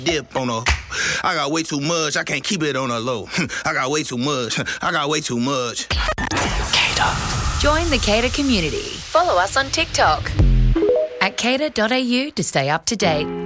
dip on a. I got way too much, I can't keep it on a low. I got way too much, I got way too much. Cater. Join the Cater community. Follow us on TikTok @cater.au to stay up to date.